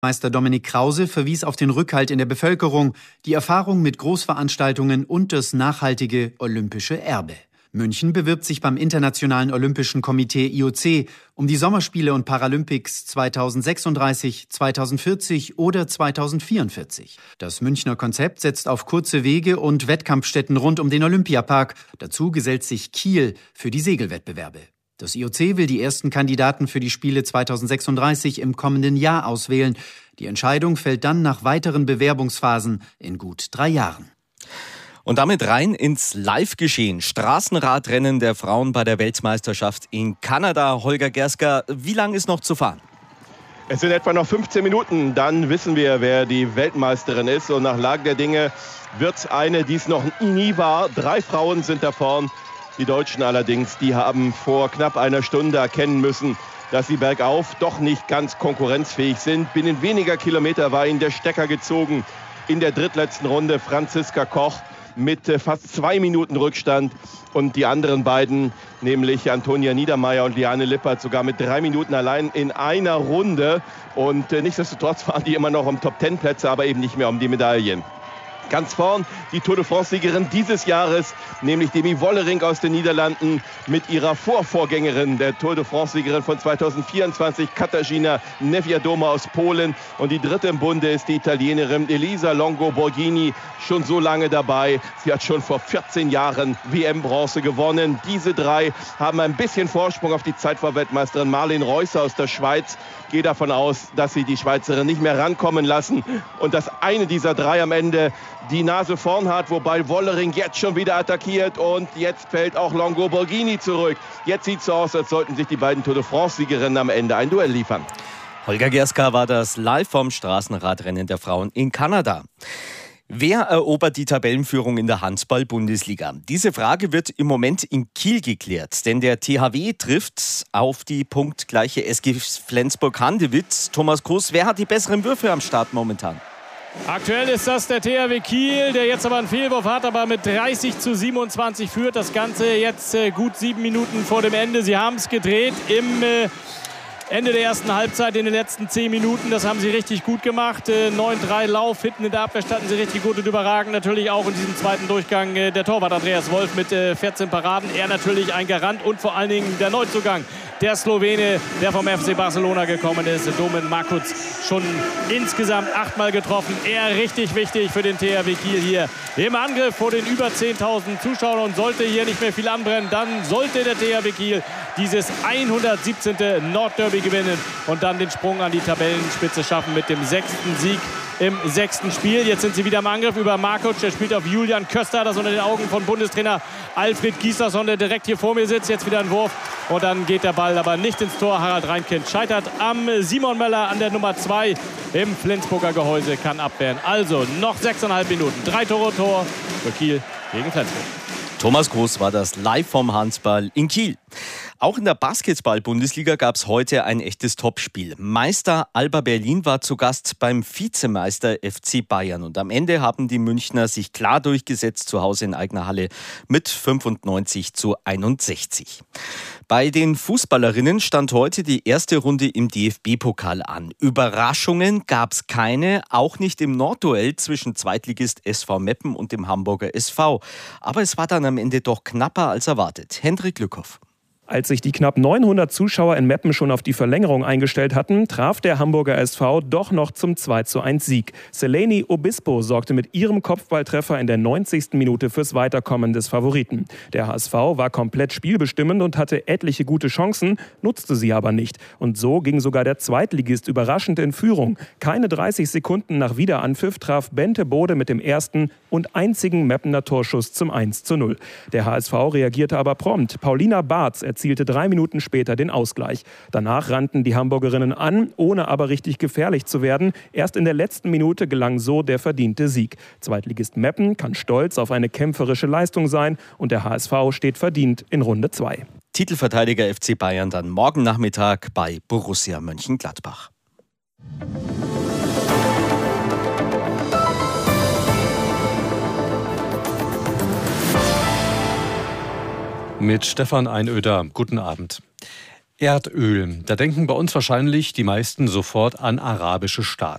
Meister Dominik Krause verwies auf den Rückhalt in der Bevölkerung, die Erfahrung mit Großveranstaltungen und das nachhaltige olympische Erbe. München bewirbt sich beim Internationalen Olympischen Komitee IOC um die Sommerspiele und Paralympics 2036, 2040 oder 2044. Das Münchner Konzept setzt auf kurze Wege und Wettkampfstätten rund um den Olympiapark. Dazu gesellt sich Kiel für die Segelwettbewerbe. Das IOC will die ersten Kandidaten für die Spiele 2036 im kommenden Jahr auswählen. Die Entscheidung fällt dann nach weiteren Bewerbungsphasen in gut 3 Jahren. Und damit rein ins Live-Geschehen. Straßenradrennen der Frauen bei der Weltmeisterschaft in Kanada. Holger Gerska, wie lang ist noch zu fahren? Es sind etwa noch 15 Minuten, dann wissen wir, wer die Weltmeisterin ist. Und nach Lage der Dinge wird es eine, die es noch nie war. 3 Frauen sind da vorn. Die Deutschen allerdings, die haben vor knapp einer Stunde erkennen müssen, dass sie bergauf doch nicht ganz konkurrenzfähig sind. Binnen weniger Kilometer war ihnen der Stecker gezogen. In der drittletzten Runde Franziska Koch mit fast 2 Minuten Rückstand. Und die anderen beiden, nämlich Antonia Niedermeyer und Liane Lippert, sogar mit 3 Minuten allein in einer Runde. Und nichtsdestotrotz waren die immer noch um Top-10-Plätze, aber eben nicht mehr um die Medaillen. Ganz vorn die Tour de France-Siegerin dieses Jahres, nämlich Demi Wollering aus den Niederlanden mit ihrer Vorvorgängerin, der Tour de France-Siegerin von 2024, Katarzyna Niewiadoma aus Polen. Und die dritte im Bunde ist die Italienerin Elisa Longo Borghini, schon so lange dabei. Sie hat schon vor 14 Jahren WM-Bronze gewonnen. Diese 3 haben ein bisschen Vorsprung auf die Zeitfahrweltmeisterin Marlene Reusser aus der Schweiz. Gehe davon aus, dass sie die Schweizerin nicht mehr rankommen lassen und dass eine dieser 3 am Ende die Nase vorn hat, wobei Wollering jetzt schon wieder attackiert und jetzt fällt auch Longo Borghini zurück. Jetzt sieht es so aus, als sollten sich die beiden Tour de France-Siegerinnen am Ende ein Duell liefern. Holger Gerska war das live vom Straßenradrennen der Frauen in Kanada. Wer erobert die Tabellenführung in der Handball-Bundesliga? Diese Frage wird im Moment in Kiel geklärt, denn der THW trifft auf die punktgleiche SG Flensburg-Handewitt. Thomas Groß, wer hat die besseren Würfe am Start momentan? Aktuell ist das der THW Kiel, der jetzt aber einen Fehlwurf hat, aber mit 30:27 führt. Das Ganze jetzt gut 7 Minuten vor dem Ende. Sie haben es gedreht im Ende der ersten Halbzeit in den letzten 10 Minuten. Das haben sie richtig gut gemacht. 9-3 Lauf, hinten in der Abwehr standen sie richtig gut und überragend. Natürlich auch in diesem zweiten Durchgang der Torwart Andreas Wolf mit 14 Paraden. Er natürlich ein Garant und vor allen Dingen der Neuzugang, der Slowene, der vom FC Barcelona gekommen ist, Domen Makuc, schon insgesamt 8-mal getroffen. Er richtig wichtig für den THW Kiel hier im Angriff vor den über 10.000 Zuschauern. Und sollte hier nicht mehr viel anbrennen, dann sollte der THW Kiel dieses 117. Nordderby gewinnen und dann den Sprung an die Tabellenspitze schaffen mit dem 6. Sieg im 6. Spiel. Jetzt sind sie wieder im Angriff über Markuc. Der spielt auf Julian Köster, das unter den Augen von Bundestrainer Alfred Gislason, der direkt hier vor mir sitzt. Jetzt wieder ein Wurf und dann geht der Ball aber nicht ins Tor. Harald Reinkind scheitert am Simon Möller an der Nummer 2 im Flensburger Gehäuse, kann abwehren. Also noch 6,5 Minuten. 3 Tore Tor für Kiel gegen Flensburg. Thomas Groß war das live vom Handball in Kiel. Auch in der Basketball-Bundesliga gab es heute ein echtes Topspiel. Meister Alba Berlin war zu Gast beim Vizemeister FC Bayern. Und am Ende haben die Münchner sich klar durchgesetzt, zu Hause in eigener Halle mit 95:61. Bei den Fußballerinnen stand heute die erste Runde im DFB-Pokal an. Überraschungen gab es keine, auch nicht im Nordduell zwischen Zweitligist SV Meppen und dem Hamburger SV. Aber es war dann am Ende doch knapper als erwartet. Hendrik Lückhoff. Als sich die knapp 900 Zuschauer in Meppen schon auf die Verlängerung eingestellt hatten, traf der Hamburger SV doch noch zum 2:1 Sieg. Seleni Obispo sorgte mit ihrem Kopfballtreffer in der 90. Minute fürs Weiterkommen des Favoriten. Der HSV war komplett spielbestimmend und hatte etliche gute Chancen, nutzte sie aber nicht. Und so ging sogar der Zweitligist überraschend in Führung. Keine 30 Sekunden nach Wiederanpfiff traf Bente Bode mit dem ersten und einzigen Meppener Torschuss zum 1:0. Der HSV reagierte aber prompt. Paulina Barth erzielte 3 Minuten später den Ausgleich. Danach rannten die Hamburgerinnen an, ohne aber richtig gefährlich zu werden. Erst in der letzten Minute gelang so der verdiente Sieg. Zweitligist Meppen kann stolz auf eine kämpferische Leistung sein und der HSV steht verdient in Runde 2. Titelverteidiger FC Bayern dann morgen Nachmittag bei Borussia Mönchengladbach. Mit Stefan Einöder. Guten Abend. Erdöl. Da denken bei uns wahrscheinlich die meisten sofort an arabische Staaten.